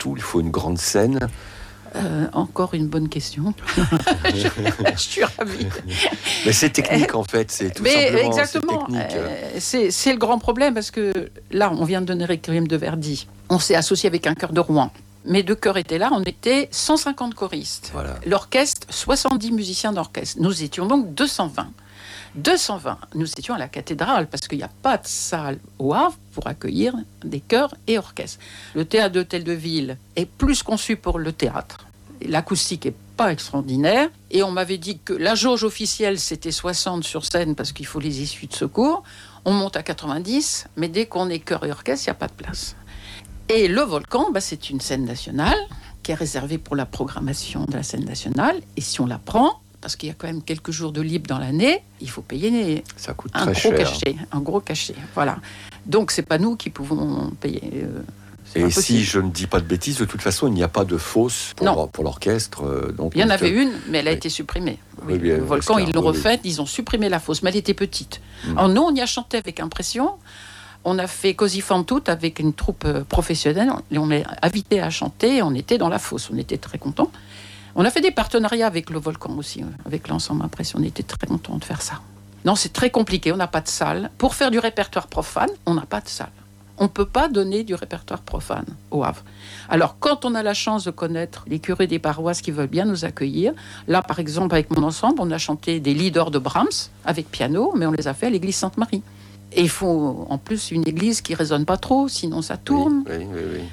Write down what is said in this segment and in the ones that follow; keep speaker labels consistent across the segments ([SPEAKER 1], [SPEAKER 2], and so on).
[SPEAKER 1] surtout, il faut une grande scène.
[SPEAKER 2] Encore une bonne question. Je suis ravie.
[SPEAKER 1] Mais c'est technique en fait, c'est tout simplement.
[SPEAKER 2] Exactement. C'est le grand problème parce que là, on vient de donner Requiem de Verdi. On s'est associé avec un chœur de Rouen. Mes deux chœurs étaient là, on était 150 choristes.
[SPEAKER 1] Voilà.
[SPEAKER 2] L'orchestre, 70 musiciens d'orchestre. Nous étions donc 220. 220. Nous étions à la cathédrale parce qu'il n'y a pas de salle au Havre pour accueillir des chœurs et orchestres. Le théâtre d'Hôtel de Ville est plus conçu pour le théâtre. L'acoustique n'est pas extraordinaire. Et on m'avait dit que la jauge officielle, c'était 60 sur scène parce qu'il faut les issues de secours. On monte à 90, mais dès qu'on est chœur et orchestre, il n'y a pas de place. Et le Volcan, c'est une scène nationale qui est réservée pour la programmation de la scène nationale. Et si on la prend, parce qu'il y a quand même quelques jours de libre dans l'année, il faut payer
[SPEAKER 1] ça coûte
[SPEAKER 2] un
[SPEAKER 1] très
[SPEAKER 2] gros
[SPEAKER 1] cher.
[SPEAKER 2] cachet, un gros cachet. Voilà. Donc c'est pas nous qui pouvons payer.
[SPEAKER 1] Et si je ne dis pas de bêtises, de toute façon, il n'y a pas de fosse pour l'orchestre. Donc
[SPEAKER 2] il y en avait une, mais elle a été supprimée. Oui, le Volcan, ils l'ont refaite, ils ont supprimé la fosse, mais elle était petite. Alors nous, on y a chanté avec impression. On a fait Così fan tutte avec une troupe professionnelle. On est invité à chanter. On était dans la fosse. On était très contents. On a fait des partenariats avec le Volcan aussi, avec l'ensemble Impression. On était très contents de faire ça. Non, c'est très compliqué. On n'a pas de salle. Pour faire du répertoire profane, on n'a pas de salle. On ne peut pas donner du répertoire profane au Havre. Alors, quand on a la chance de connaître les curés des paroisses qui veulent bien nous accueillir, là, par exemple, avec mon ensemble, on a chanté des lieders de Brahms avec piano, mais on les a fait à l'église Sainte-Marie. Et il faut en plus une église qui ne résonne pas trop, sinon ça tourne.
[SPEAKER 1] Oui.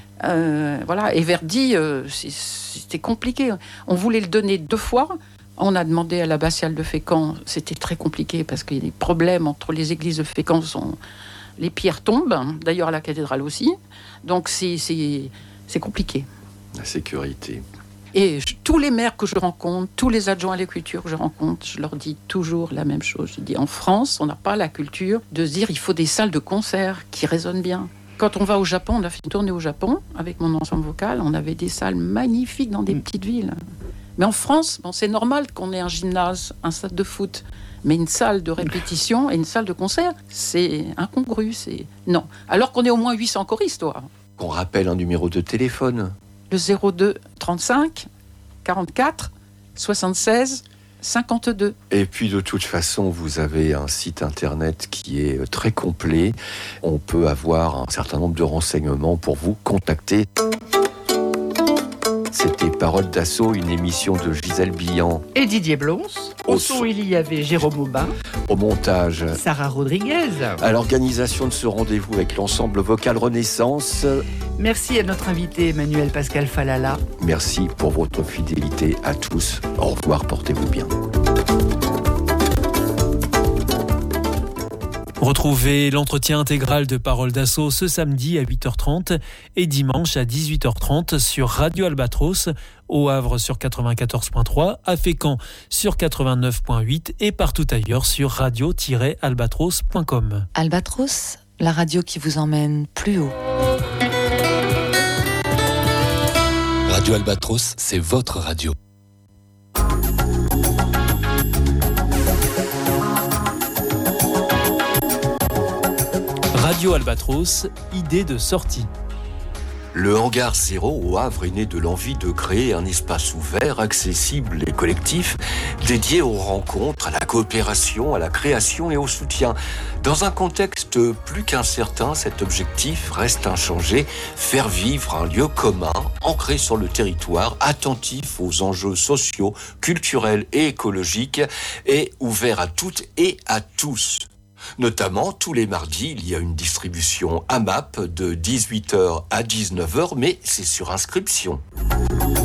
[SPEAKER 2] Voilà. Et Verdi, c'était compliqué. On voulait le donner 2 fois. On a demandé à l'abbatiale de Fécamp, c'était très compliqué parce qu'il y a des problèmes entre les églises de Fécamp. Les pierres tombent, d'ailleurs à la cathédrale aussi. Donc c'est compliqué.
[SPEAKER 1] La sécurité.
[SPEAKER 2] Et tous les maires que je rencontre, tous les adjoints à la culture que je rencontre, je leur dis toujours la même chose. Je dis, en France, on n'a pas la culture de se dire il faut des salles de concert qui résonnent bien. Quand on va au Japon, on a fait une tournée au Japon avec mon ensemble vocal, on avait des salles magnifiques dans des petites villes. Mais en France, c'est normal qu'on ait un gymnase, un stade de foot, mais une salle de répétition et une salle de concert, c'est incongru. Non. Alors qu'on est au moins 800 choristes.
[SPEAKER 1] Qu'on rappelle un numéro de téléphone.
[SPEAKER 2] Le 02 35 44 76 52.
[SPEAKER 1] Et puis de toute façon, vous avez un site internet qui est très complet. On peut avoir un certain nombre de renseignements pour vous contacter. C'était Paroles d'Assaut, une émission de Gisèle Billan
[SPEAKER 3] et Didier Blons. Au son, il y avait Jérôme Aubin.
[SPEAKER 1] Au montage,
[SPEAKER 3] Sarah Rodriguez.
[SPEAKER 1] À l'organisation de ce rendez-vous avec l'ensemble vocal Renaissance.
[SPEAKER 3] Merci à notre invité Emmanuel Pascal Falala.
[SPEAKER 1] Merci pour votre fidélité à tous. Au revoir, portez-vous bien.
[SPEAKER 4] Retrouvez l'entretien intégral de Paroles d'Assaut ce samedi à 8h30 et dimanche à 18h30 sur Radio Albatros, au Havre sur 94.3, à Fécamp sur 89.8 et partout ailleurs sur radio-albatros.com.
[SPEAKER 5] Albatros, la radio qui vous emmène plus haut.
[SPEAKER 6] Radio Albatros, c'est votre radio.
[SPEAKER 4] Radio Albatros, idée de sortie.
[SPEAKER 1] Le Hangar Zéro au Havre est né de l'envie de créer un espace ouvert, accessible et collectif, dédié aux rencontres, à la coopération, à la création et au soutien. Dans un contexte plus qu'incertain, cet objectif reste inchangé, faire vivre un lieu commun, ancré sur le territoire, attentif aux enjeux sociaux, culturels et écologiques, et ouvert à toutes et à tous. Notamment, tous les mardis, il y a une distribution AMAP de 18h à 19h, mais c'est sur inscription.